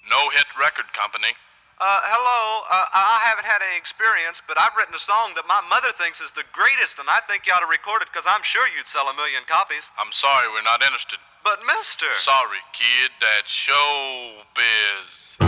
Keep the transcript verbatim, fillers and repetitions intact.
No Hit Record Company. Uh, hello. Uh, I haven't had any experience, but I've written a song that my mother thinks is the greatest, and I think you ought to record it because I'm sure you'd sell a million copies. I'm sorry, we're not interested. But, mister... Sorry, kid, that's showbiz.